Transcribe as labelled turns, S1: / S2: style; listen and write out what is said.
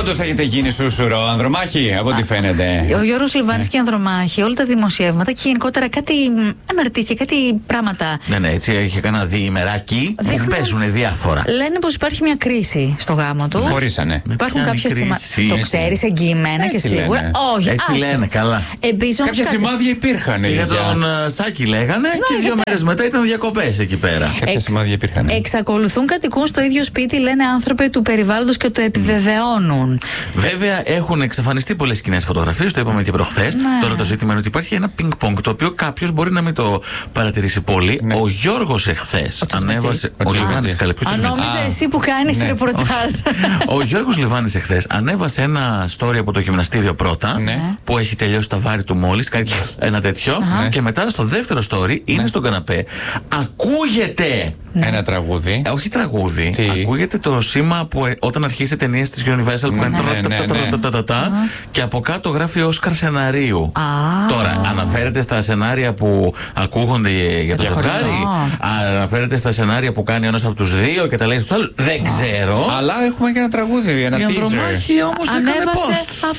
S1: Όντως έχετε γίνει σούσουρο, Ανδρομάχη, από ό,τι φαίνεται.
S2: Ο Γιώργος Λιβάνης και η Ανδρομάχη, όλα τα δημοσιεύματα και γενικότερα κάτι αναρτήσει, κάτι πράγματα.
S3: Ναι, έτσι έχει κανένα διημεράκι που παίζουν διάφορα.
S2: Λένε πως υπάρχει μια κρίση στο γάμο του.
S1: Χωρίσανε.
S2: Υπάρχουν κάποια σημάδια. Το ξέρεις εγγυημένα και σίγουρα?
S1: Λένε.
S2: Όχι,
S3: έτσι λένε, καλά.
S1: Κάποια σημάδια υπήρχαν.
S3: Για τον Σάκη λέγανε και 2 μέρες μετά ήταν διακοπές εκεί πέρα.
S1: Κάποια σημάδια υπήρχαν.
S2: Εξακολουθούν κατοικούν στο ίδιο σπίτι, λένε άνθρωποι του περιβάλλοντος και το επιβεβαιώνουν.
S3: Βέβαια έχουν εξαφανιστεί πολλές κοινές φωτογραφίες, το είπαμε και προχθές.
S2: Ναι.
S3: Τώρα το ζήτημα είναι ότι υπάρχει ένα πινκ-πονγκ το οποίο κάποιος μπορεί να μην το παρατηρήσει πολύ.
S1: Ναι.
S3: Ο Γιώργος εχθές ανέβασε.
S1: Ο Λιβάνης.
S2: Αν νόμιζα εσύ που κάνεις
S1: Ναι.
S2: ρεπορτάζ.
S3: Ο Γιώργος Λιβάνης εχθές ανέβασε ένα story από το γυμναστήριο πρώτα,
S1: Ναι.
S3: που έχει τελειώσει τα βάρη του μόλις, κάνει ένα τέτοιο, και μετά στο δεύτερο story είναι στον καναπέ. Ακούγεται
S1: Ένα τραγούδι.
S3: όχι τραγούδι.
S1: Τι?
S3: Ακούγεται το σήμα που όταν αρχίσει ταινίες της Universal που είναι και από κάτω γράφει Όσκαρ σεναρίου. Τώρα αναφέρεται στα σενάρια που ακούγονται για το ζευγάρι, αναφέρεται στα σενάρια που κάνει ο ένας από τους δύο και τα λέει στους άλλους. Δεν ξέρω.
S1: Αλλά έχουμε και ένα τραγούδι, ένα
S3: Η
S1: teaser.
S3: Ανδρομάχη όμως έκανε
S2: Ανέβασε
S3: post.